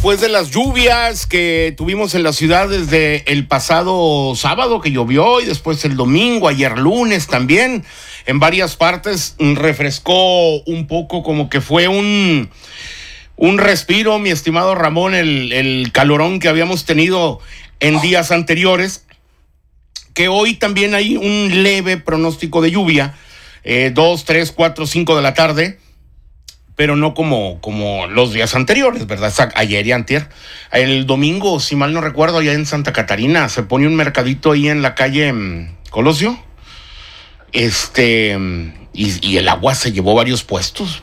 después de las lluvias que tuvimos en la ciudad desde el pasado sábado que llovió y después el domingo, ayer lunes también, en varias partes refrescó un poco, como que fue un respiro, mi estimado Ramón, el calorón que habíamos tenido en días anteriores, que hoy también hay un leve pronóstico de lluvia, 2, 3, 4, 5 de la tarde, pero no como los días anteriores, ¿verdad? Ayer y antier. El domingo, si mal no recuerdo, allá en Santa Catarina, se pone un mercadito ahí en la calle Colosio. Y el agua se llevó varios puestos,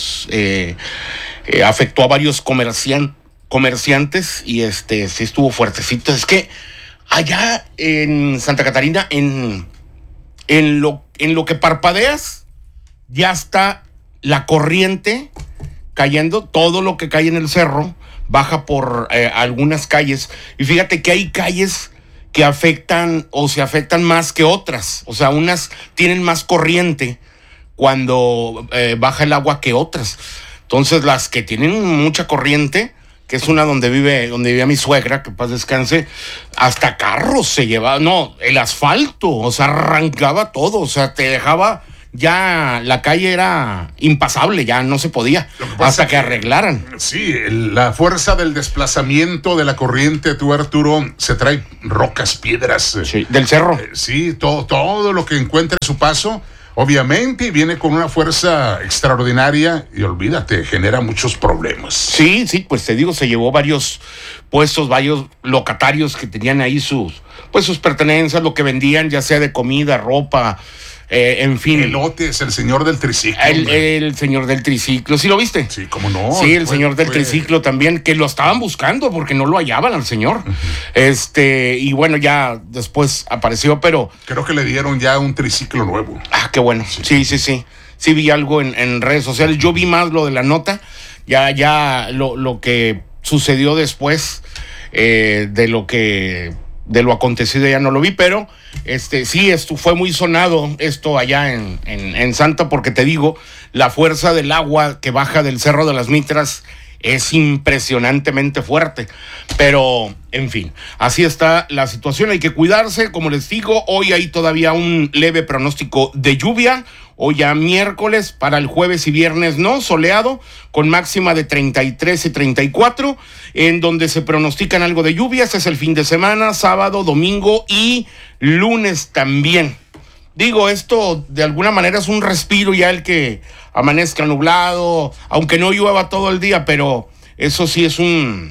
afectó a varios comerciantes y sí estuvo fuertecito. Es que allá en Santa Catarina, en lo que parpadeas, ya está la corriente cayendo. Todo lo que cae en el cerro baja por algunas calles. Y fíjate que hay calles que afectan o se afectan más que otras. O sea, unas tienen más corriente cuando baja el agua que otras. Entonces, las que tienen mucha corriente, que es una donde vivía mi suegra, que paz descanse, hasta carros se llevaba, el asfalto, o sea, arrancaba todo, o sea, te dejaba. Ya la calle era impasable, ya no se podía, hasta que arreglaran. Sí, la fuerza del desplazamiento de la corriente, tú, Arturo, se trae rocas, piedras. Sí, del cerro. Sí, todo lo que encuentre su paso, obviamente, viene con una fuerza extraordinaria y olvídate, genera muchos problemas. Sí, pues te digo, se llevó varios puestos, varios locatarios que tenían ahí sus pertenencias, lo que vendían, ya sea de comida, ropa, en fin. Elotes, el señor del triciclo. El señor del triciclo, ¿sí lo viste? Sí, cómo no. Sí, el señor del triciclo también, que lo estaban buscando porque no lo hallaban al señor. Y bueno, ya después apareció, pero... Creo que le dieron ya un triciclo nuevo. Ah, qué bueno. Sí. Sí vi algo en redes sociales. Yo vi más lo de la nota, ya lo que sucedió después de lo acontecido ya no lo vi, pero sí, esto fue muy sonado esto allá en Santa, porque te digo, la fuerza del agua que baja del Cerro de las Mitras es impresionantemente fuerte, pero en fin, así está la situación, hay que cuidarse, como les digo, hoy hay todavía un leve pronóstico de lluvia, hoy ya miércoles, para el jueves y viernes soleado, con máxima de 33 y 34, en donde se pronostican algo de lluvias, es el fin de semana, sábado, domingo y lunes también. Digo, esto de alguna manera es un respiro ya el que amanezca nublado, aunque no llueva todo el día, pero eso sí es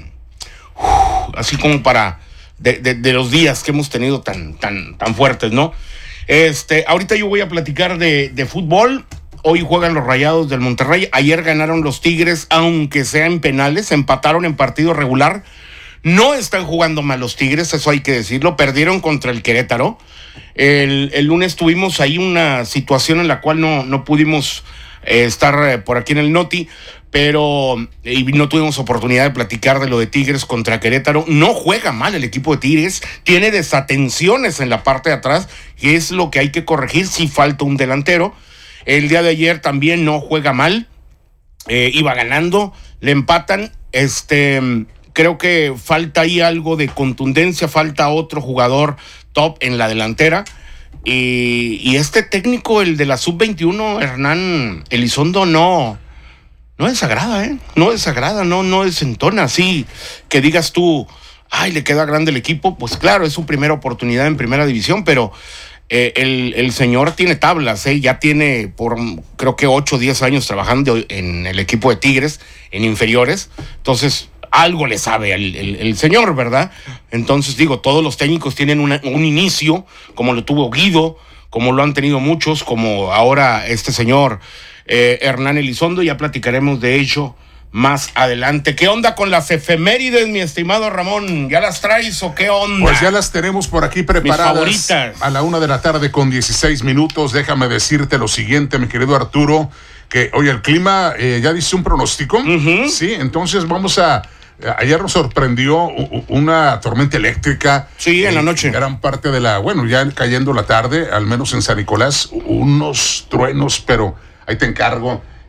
así como para de los días que hemos tenido tan fuertes, ¿no? Ahorita yo voy a platicar de fútbol. Hoy juegan los Rayados del Monterrey. Ayer ganaron los Tigres, aunque sea en penales, empataron en partido regular. No están jugando mal los Tigres, eso hay que decirlo. Perdieron contra el Querétaro. El lunes tuvimos ahí una situación en la cual no pudimos estar por aquí en el Noti, pero no tuvimos oportunidad de platicar de lo de Tigres contra Querétaro. No juega mal el equipo de Tigres, tiene desatenciones en la parte de atrás, que es lo que hay que corregir si falta un delantero. El día de ayer también no juega mal, iba ganando, le empatan. Creo que falta ahí algo de contundencia, falta otro jugador top en la delantera. Y este técnico, el de la sub-21, Hernán Elizondo, no desagrada, no desagrada, no desentona, así que digas tú, ay, le queda grande el equipo. Pues claro, es su primera oportunidad en primera división, pero el señor tiene tablas, ya tiene por creo que 8 o 10 años trabajando en el equipo de Tigres, en inferiores, entonces algo le sabe el señor, ¿verdad? Entonces digo, todos los técnicos tienen un inicio, como lo tuvo Guido, como lo han tenido muchos, como ahora este señor Hernán Elizondo. Ya platicaremos de ello más adelante. ¿Qué onda con las efemérides, mi estimado Ramón? ¿Ya las traes o qué onda? Pues ya las tenemos por aquí preparadas. Mis favoritas. A la 1:00 con 16 minutos. Déjame decirte lo siguiente, mi querido Arturo, que hoy el clima ya dice un pronóstico. Uh-huh. Sí, entonces ayer nos sorprendió una tormenta eléctrica. Sí, en la noche. Gran parte de ya cayendo la tarde, al menos en San Nicolás, unos truenos, pero ahí te encargo.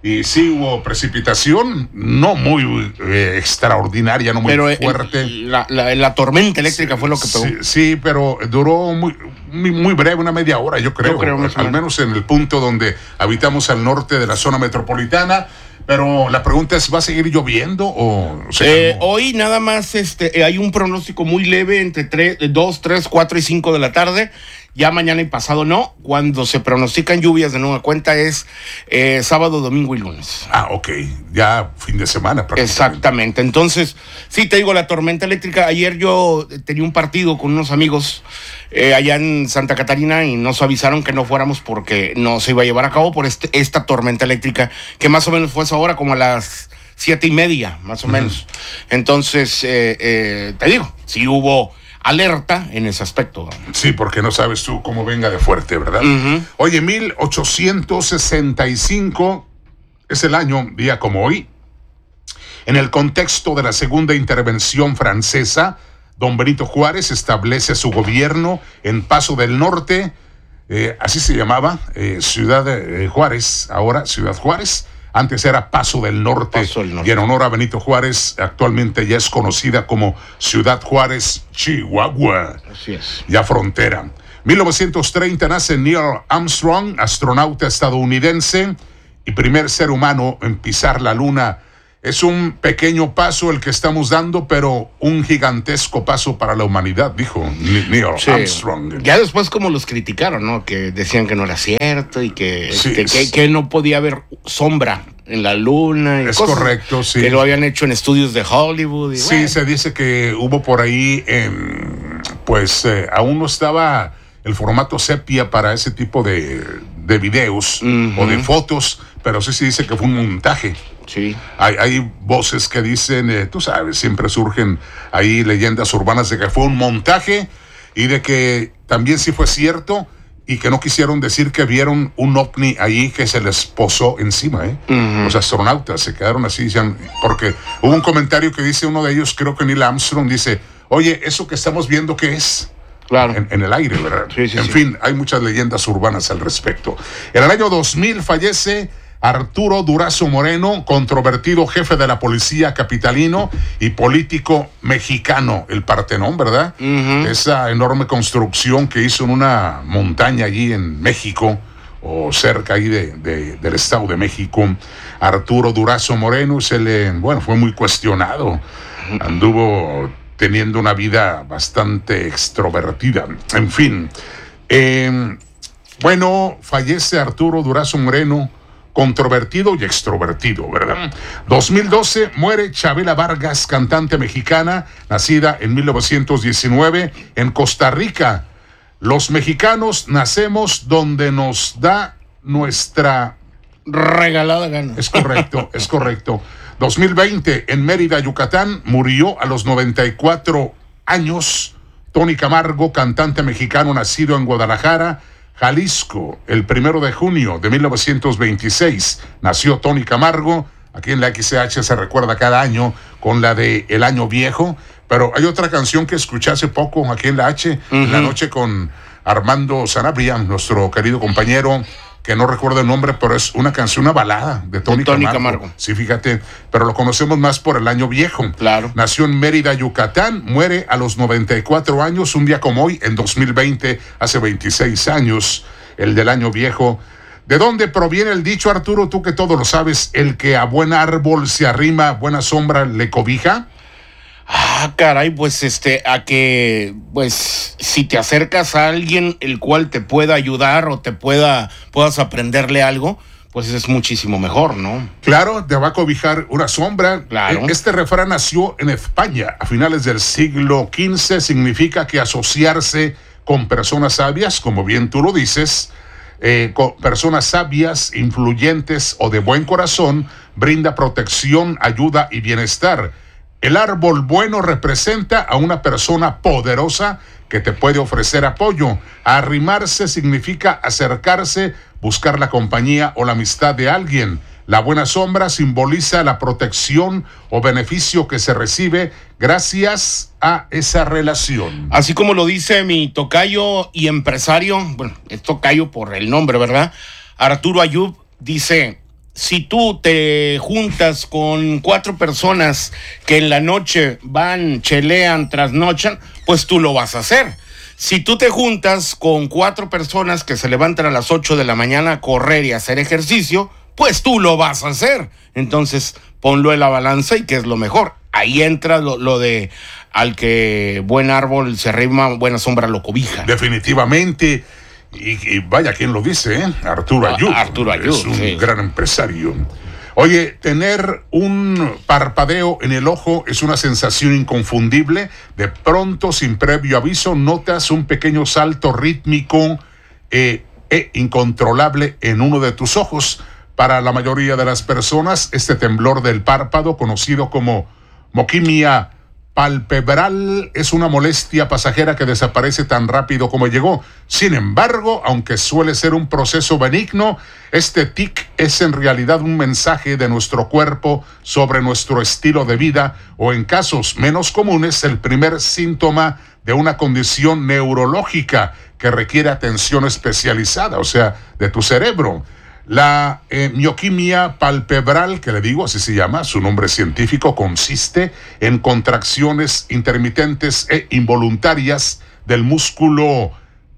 Y sí hubo precipitación, no muy extraordinaria, no muy fuerte. La tormenta eléctrica fue lo que pegó. Sí, pero duró muy breve, una media hora, yo creo al menos en el punto donde habitamos al norte de la zona metropolitana. Pero la pregunta es, ¿va a seguir lloviendo o hoy nada más hay un pronóstico muy leve entre 2, 3, 4 y 5 de la tarde. Ya mañana y pasado no. Cuando se pronostican lluvias de nueva cuenta es sábado, domingo y lunes. Ah, ok. Ya fin de semana. Exactamente. Entonces, sí, te digo, la tormenta eléctrica. Ayer yo tenía un partido con unos amigos allá en Santa Catarina y nos avisaron que no fuéramos porque no se iba a llevar a cabo por esta tormenta eléctrica, que más o menos fue esa hora como a las 7:30, más o menos. Entonces, te digo, sí hubo alerta en ese aspecto. Sí, porque no sabes tú cómo venga de fuerte, ¿verdad? Oye, 1865 es el año, día como hoy. En el contexto de la segunda intervención francesa, don Benito Juárez establece su gobierno en Paso del Norte, así se llamaba, Ciudad Juárez, ahora Ciudad Juárez. Antes era Paso del Norte, y en honor a Benito Juárez, actualmente ya es conocida como Ciudad Juárez, Chihuahua. Así es. Ya frontera. 1930 nace Neil Armstrong, astronauta estadounidense y primer ser humano en pisar la luna. Es un pequeño paso el que estamos dando, pero un gigantesco paso para la humanidad, dijo Neil Armstrong. Ya después como los criticaron, ¿no? Que decían que no era cierto y que no podía haber sombra en la luna. Y es correcto, sí. Que lo habían hecho en estudios de Hollywood. Sí, se dice que hubo por ahí, aún no estaba el formato sepia para ese tipo de videos o de fotos, pero sí se dice que fue un montaje. Sí. Hay voces que dicen, tú sabes, siempre surgen ahí leyendas urbanas de que fue un montaje y de que también sí fue cierto y que no quisieron decir que vieron un ovni ahí que se les posó encima, Los astronautas se quedaron así, porque hubo un comentario que dice uno de ellos, creo que Neil Armstrong, dice, oye, ¿eso que estamos viendo qué es? Claro. En el aire, ¿verdad? Sí, en fin, hay muchas leyendas urbanas al respecto. En el año 2000 fallece Arturo Durazo Moreno, controvertido jefe de la policía capitalino y político mexicano, el Partenón, ¿verdad? Esa enorme construcción que hizo en una montaña allí en México, o cerca ahí del Estado de México. Arturo Durazo Moreno fue muy cuestionado. Anduvo teniendo una vida bastante extrovertida. En fin, fallece Arturo Durazo Moreno, controvertido y extrovertido, ¿verdad? 2012 muere Chabela Vargas, cantante mexicana, nacida en 1919 en Costa Rica. Los mexicanos nacemos donde nos da nuestra regalada gana. Es correcto, es correcto. 2020 en Mérida, Yucatán, murió a los 94 años Tony Camargo, cantante mexicano nacido en Guadalajara, Jalisco. El 1 de junio de 1926 nació Tony Camargo. Aquí en la XCH se recuerda cada año con la de El Año Viejo, pero hay otra canción que escuché hace poco aquí en la H, en la noche, con Armando Sanabria, nuestro querido compañero, que no recuerdo el nombre, pero es una canción, una balada de Tony Camargo. Sí, fíjate, pero lo conocemos más por El Año Viejo. Claro. Nació en Mérida, Yucatán, muere a los 94 años, un día como hoy, en 2020, hace 26 años, el del Año Viejo. ¿De dónde proviene el dicho, Arturo? Tú que todo lo sabes, el que a buen árbol se arrima, buena sombra le cobija. Caray, pues a que, pues, si te acercas a alguien el cual te pueda ayudar o puedas aprenderle algo, pues es muchísimo mejor, ¿no? Claro, te va a cobijar una sombra. Claro. Este refrán nació en España a finales del siglo XV, significa que asociarse con personas sabias, como bien tú lo dices, con personas sabias, influyentes o de buen corazón, brinda protección, ayuda y bienestar. El árbol bueno representa a una persona poderosa que te puede ofrecer apoyo. Arrimarse significa acercarse, buscar la compañía o la amistad de alguien. La buena sombra simboliza la protección o beneficio que se recibe gracias a esa relación. Así como lo dice mi tocayo y empresario, bueno, es tocayo por el nombre, ¿verdad? Arturo Ayub dice: si tú te juntas con 4 personas que en la noche van, chelean, trasnochan, pues tú lo vas a hacer. Si tú te juntas con 4 personas que se levantan a las 8 de la mañana a correr y a hacer ejercicio, pues tú lo vas a hacer. Entonces, ponlo en la balanza y qué es lo mejor. Ahí entra lo de al que buen árbol se arrima, buena sombra lo cobija. Definitivamente. Y vaya, ¿quién lo dice? Arturo Ayub. Arturo Ayub. Es un gran empresario. Oye, tener un parpadeo en el ojo es una sensación inconfundible. De pronto, sin previo aviso, notas un pequeño salto rítmico e incontrolable en uno de tus ojos. Para la mayoría de las personas, este temblor del párpado, conocido como moquimia palpebral, es una molestia pasajera que desaparece tan rápido como llegó. Sin embargo, aunque suele ser un proceso benigno, este tic es en realidad un mensaje de nuestro cuerpo sobre nuestro estilo de vida, o en casos menos comunes, el primer síntoma de una condición neurológica que requiere atención especializada, o sea, de tu cerebro. La mioquimia palpebral, que le digo, así se llama, su nombre científico, consiste en contracciones intermitentes e involuntarias del músculo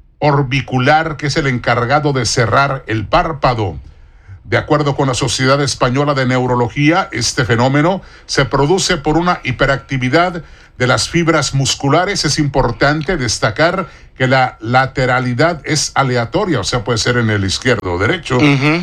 orbicular, que es el encargado de cerrar el párpado. De acuerdo con la Sociedad Española de Neurología, este fenómeno se produce por una hiperactividad de las fibras musculares. Es importante destacar que la lateralidad es aleatoria, o sea, puede ser en el izquierdo o derecho.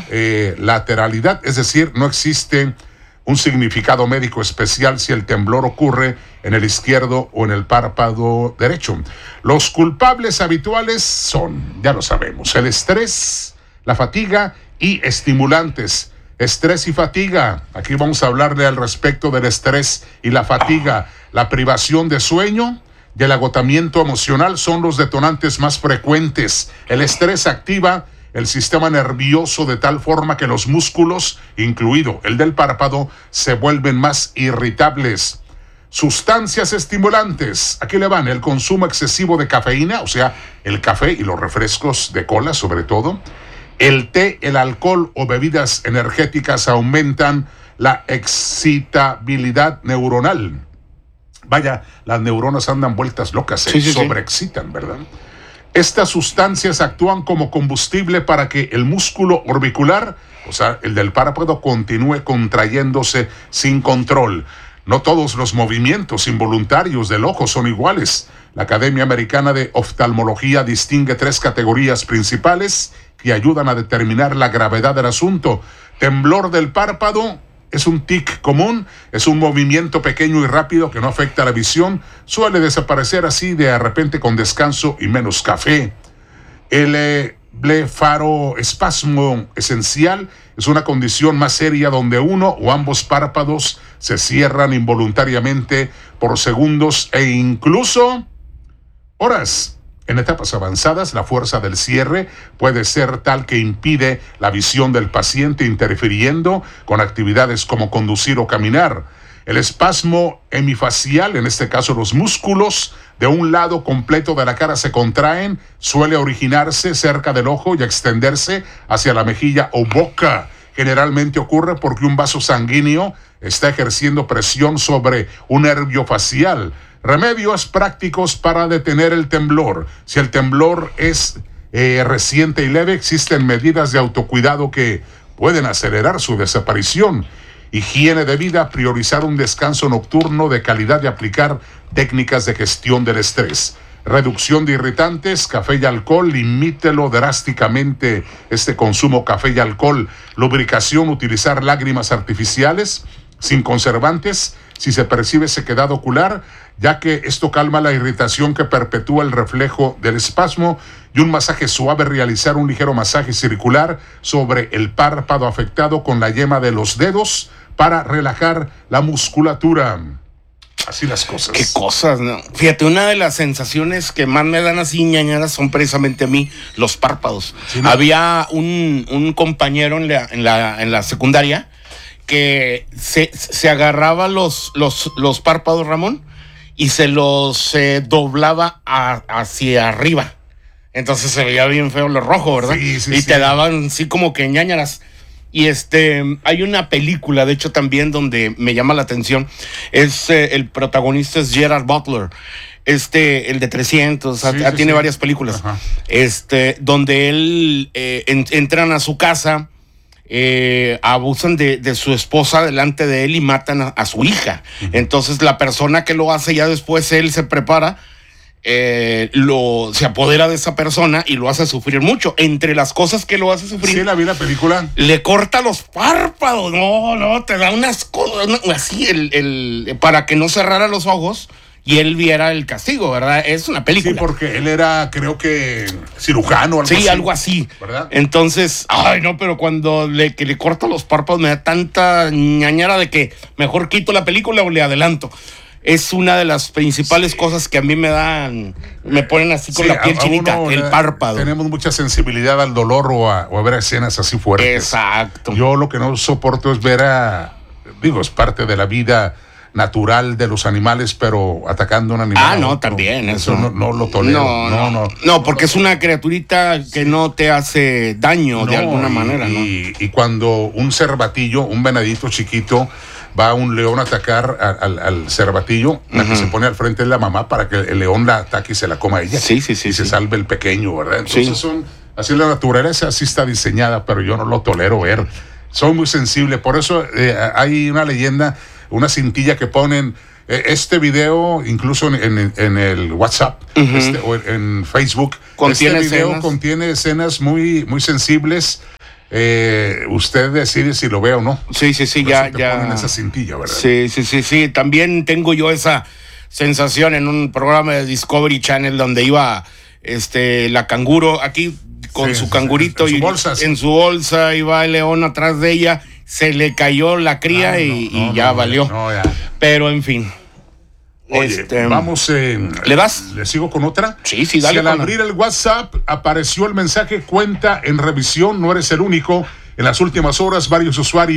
Lateralidad, es decir, no existe un significado médico especial si el temblor ocurre en el izquierdo o en el párpado derecho. Los culpables habituales son, ya lo sabemos, el estrés, la fatiga y estimulantes. Estrés y fatiga. Aquí vamos a hablarle al respecto del estrés y la fatiga. La privación de sueño y el agotamiento emocional son los detonantes más frecuentes. El estrés activa el sistema nervioso de tal forma que los músculos, incluido el del párpado, se vuelven más irritables. Sustancias estimulantes. Aquí le van: el consumo excesivo de cafeína, o sea, el café y los refrescos de cola sobre todo. El té, el alcohol o bebidas energéticas aumentan la excitabilidad neuronal. Vaya, las neuronas andan vueltas locas, se sobreexcitan, ¿verdad? Estas sustancias actúan como combustible para que el músculo orbicular, o sea, el del párpado, continúe contrayéndose sin control. No todos los movimientos involuntarios del ojo son iguales. La Academia Americana de Oftalmología distingue 3 categorías principales que ayudan a determinar la gravedad del asunto. Temblor del párpado es un tic común, es un movimiento pequeño y rápido que no afecta la visión, suele desaparecer así de repente con descanso y menos café. El blefaroespasmo esencial es una condición más seria donde uno o ambos párpados se cierran involuntariamente por segundos e incluso horas. En etapas avanzadas, la fuerza del cierre puede ser tal que impide la visión del paciente, interfiriendo con actividades como conducir o caminar. El espasmo hemifacial, en este caso los músculos de un lado completo de la cara se contraen, suele originarse cerca del ojo y extenderse hacia la mejilla o boca. Generalmente ocurre porque un vaso sanguíneo está ejerciendo presión sobre un nervio facial. Remedios prácticos para detener el temblor. Si el temblor es reciente y leve, existen medidas de autocuidado que pueden acelerar su desaparición. Higiene de vida, priorizar un descanso nocturno de calidad y aplicar técnicas de gestión del estrés. Reducción de irritantes, café y alcohol, limítelo drásticamente este consumo café y alcohol. Lubricación, utilizar lágrimas artificiales sin conservantes si se percibe sequedad ocular, ya que esto calma la irritación que perpetúa el reflejo del espasmo, y un masaje suave, realizar un ligero masaje circular sobre el párpado afectado con la yema de los dedos para relajar la musculatura. Así las cosas. Qué cosas, ¿no? Fíjate, una de las sensaciones que más me dan así ñañaras son precisamente a mí los párpados. Sí, ¿no? Había un compañero en la secundaria que se agarraba los párpados, Ramón, y se los doblaba hacia arriba. Entonces se veía bien feo lo rojo, ¿verdad? Sí, y te daban así como que ñañaras. Y hay una película, de hecho, también donde me llama la atención. El protagonista es Gerard Butler. El de 300, tiene varias películas. Ajá. Donde él entran a su casa, abusan de su esposa delante de él y matan a su hija. Uh-huh. Entonces la persona que lo hace, ya después él se prepara, se apodera de esa persona y lo hace sufrir mucho. Entre las cosas que lo hace sufrir, sí, la vi la película, le corta los párpados, te da unas cosas así, para que no cerrara los ojos y él viera el castigo, ¿verdad? Es una película. Sí, porque él era, creo que, cirujano o algo así. Sí, algo así. ¿Verdad? Entonces, pero cuando le corto los párpados me da tanta ñañara de que mejor quito la película o le adelanto. Es una de las principales cosas que a mí me ponen así con la piel chinita, el párpado. Tenemos mucha sensibilidad al dolor o a ver escenas así fuertes. Exacto. Yo lo que no soporto es ver es parte de la vida natural de los animales, pero atacando a un animal. No, también. Eso no lo tolero. No, porque es una criaturita que no te hace daño de alguna manera, ¿no? Y cuando un cervatillo, un venadito chiquito, va un león a atacar al cervatillo, la que se pone al frente es la mamá para que el león la ataque y se la coma a ella. Sí. Y se salve el pequeño, ¿verdad? Entonces así la naturaleza, así está diseñada, pero yo no lo tolero ver. Soy muy sensible, por eso hay una leyenda, una cintilla que ponen este video, incluso en el WhatsApp, o en Facebook. Este video contiene escenas muy, muy sensibles. Usted decide si lo ve o no. Sí, ya ponen esa cintilla, ¿verdad? Sí. También tengo yo esa sensación en un programa de Discovery Channel donde iba la canguro aquí con su cangurito en su bolsa, iba el león atrás de ella, se le cayó la cría y ya valió. Pero en fin. Oye, vamos. ¿Le das? ¿Le sigo con otra? Sí, dale. Si al abrir el WhatsApp apareció el mensaje: cuenta en revisión, no eres el único. En las últimas horas, varios usuarios